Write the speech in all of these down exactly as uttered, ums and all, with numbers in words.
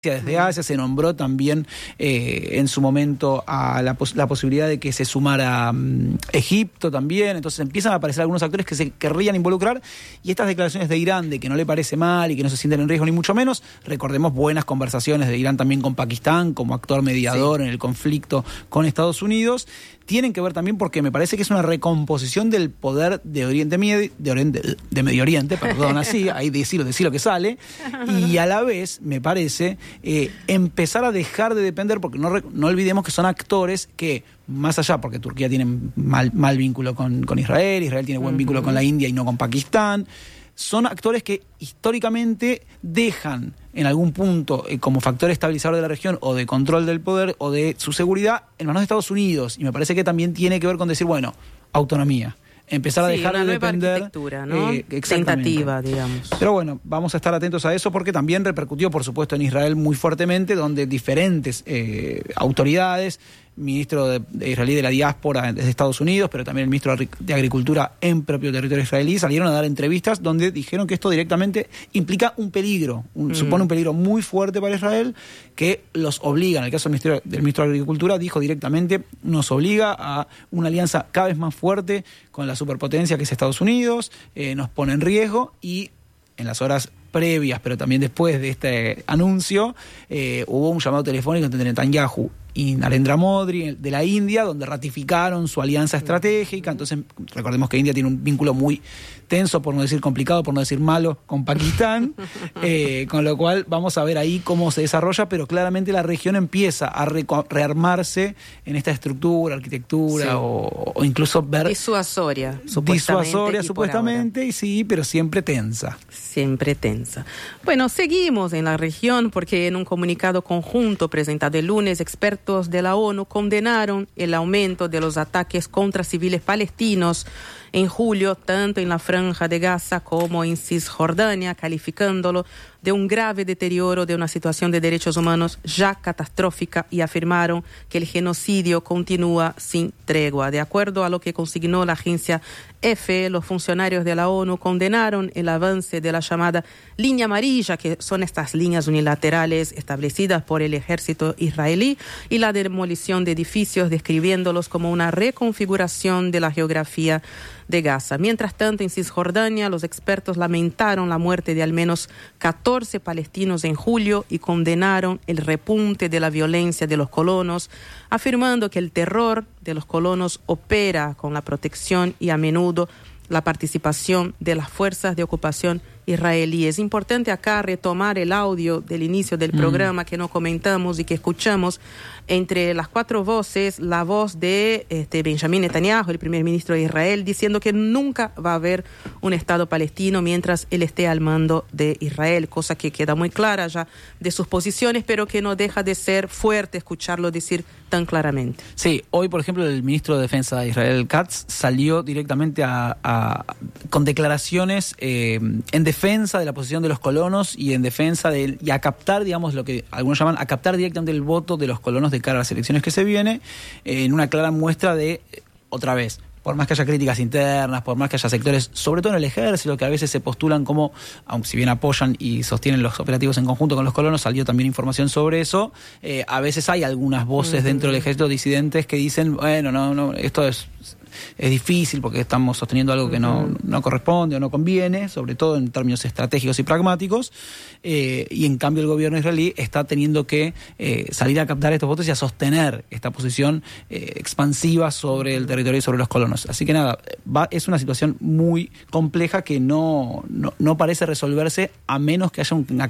Desde Asia se nombró también eh, en su momento a la, pos la posibilidad de que se sumara um, Egipto también. Entonces empiezan a aparecer algunos actores que se querrían involucrar, y estas declaraciones de Irán de que no le parece mal y que no se sienten en riesgo ni mucho menos. Recordemos buenas conversaciones de Irán también con Pakistán como actor mediador sí. en el conflicto con Estados Unidos. Tienen que ver también porque me parece que es una recomposición del poder de Oriente Medio, de, Oriente, de Medio Oriente, perdón, así, ahí decirlo, decirlo que sale, y a la vez, me parece, eh, empezar a dejar de depender, porque no, no olvidemos que son actores que, más allá, porque Turquía tiene mal, mal vínculo con, con Israel, Israel tiene buen vínculo uh-huh. con la India y no con Pakistán, son actores que históricamente dejan en algún punto eh, como factor estabilizador de la región o de control del poder o de su seguridad en manos de Estados Unidos, y me parece que también tiene que ver con decir, bueno, autonomía, empezar sí, a dejar de depender, ¿no? eh, Tentativa, digamos. Pero bueno, vamos a estar atentos a eso porque también repercutió, por supuesto, en Israel muy fuertemente, donde diferentes eh, autoridades, ministro de, de israelí de la diáspora desde Estados Unidos, pero también el ministro de Agricultura en propio territorio israelí, salieron a dar entrevistas donde dijeron que esto directamente implica un peligro, un, mm. supone un peligro muy fuerte para Israel, que los obliga, en el caso del ministro, del ministro de Agricultura, dijo directamente, nos obliga a una alianza cada vez más fuerte con la superpotencia que es Estados Unidos, eh, nos pone en riesgo, y en las horas previas, pero también después de este anuncio, eh, hubo un llamado telefónico entre Netanyahu y Narendra Modi de la India, donde ratificaron su alianza estratégica. Entonces, recordemos que India tiene un vínculo muy tenso, por no decir complicado, por no decir malo, con Pakistán, eh, con lo cual vamos a ver ahí cómo se desarrolla, pero claramente la región empieza a re rearmarse en esta estructura, arquitectura, sí. o, o incluso ver... Disuasoria, supuestamente. Disuasoria, y supuestamente, y sí, pero siempre tensa. Siempre tensa. Bueno, seguimos en la región porque en un comunicado conjunto presentado el lunes, expertos de la ONU condenaron el aumento de los ataques contra civiles palestinos en julio, tanto en la Franja de Gaza como en Cisjordania, calificándolo de un grave deterioro de una situación de derechos humanos ya catastrófica, y afirmaron que el genocidio continúa sin tregua. De acuerdo a lo que consignó la agencia E F E, los funcionarios de la ONU condenaron el avance de la llamada línea amarilla, que son estas líneas unilaterales establecidas por el ejército israelí, y la demolición de edificios, describiéndolos como una reconfiguración de la geografía de Gaza. Mientras tanto, en Cisjordania, los expertos lamentaron la muerte de al menos catorce palestinos en julio y condenaron el repunte de la violencia de los colonos, afirmando que el terror de los colonos opera con la protección y a menudo la participación de las fuerzas de ocupación israelí. Es importante acá retomar el audio del inicio del mm. programa que no comentamos y que escuchamos. Entre las cuatro voces, la voz de este, Benjamín Netanyahu, el primer ministro de Israel, diciendo que nunca va a haber un Estado palestino mientras él esté al mando de Israel, cosa que queda muy clara ya de sus posiciones, pero que no deja de ser fuerte escucharlo decir tan claramente. Sí, hoy, por ejemplo, el ministro de Defensa de Israel, Katz, salió directamente a, a, con declaraciones eh, en defensa de la posición de los colonos y en defensa de, y a captar, digamos, lo que algunos llaman, a captar directamente el voto de los colonos de cara a las elecciones que se viene, eh, en una clara muestra de, otra vez, por más que haya críticas internas, por más que haya sectores, sobre todo en el ejército, que a veces se postulan como, aunque si bien apoyan y sostienen los operativos en conjunto con los colonos, salió también información sobre eso, eh, a veces hay algunas voces uh-huh. dentro del ejército disidentes que dicen, bueno, no, no, esto es... es difícil porque estamos sosteniendo algo que no, no corresponde o no conviene, sobre todo en términos estratégicos y pragmáticos, eh, y en cambio el gobierno israelí está teniendo que eh, salir a captar estos votos y a sostener esta posición eh, expansiva sobre el territorio y sobre los colonos. Así que nada, va, es una situación muy compleja que no, no, no parece resolverse a menos que haya una,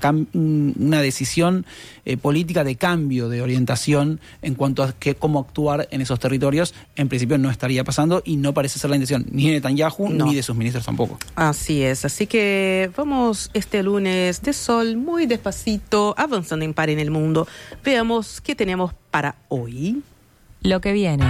una decisión eh, política de cambio de orientación en cuanto a que, cómo actuar en esos territorios. En principio no estaría pasando y no parece ser la intención ni de Netanyahu no. ni de sus ministros tampoco. Así es, así que vamos este lunes de sol muy despacito, avanzando en par en el mundo. Veamos qué tenemos para hoy. Lo que viene.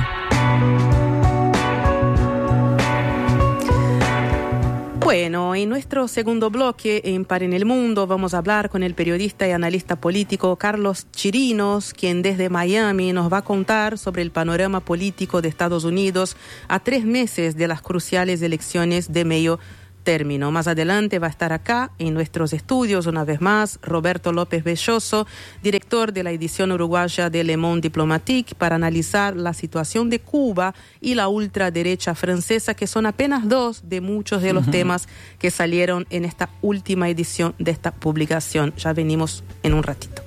Bueno, en nuestro segundo bloque en Par en el Mundo vamos a hablar con el periodista y analista político Carlos Chirinos, quien desde Miami nos va a contar sobre el panorama político de Estados Unidos a tres meses de las cruciales elecciones de mayo término. Más adelante va a estar acá en nuestros estudios una vez más Roberto López Belloso, director de la edición uruguaya de Le Monde Diplomatique, para analizar la situación de Cuba y la ultraderecha francesa, que son apenas dos de muchos de los uh-huh. temas que salieron en esta última edición de esta publicación. Ya venimos en un ratito.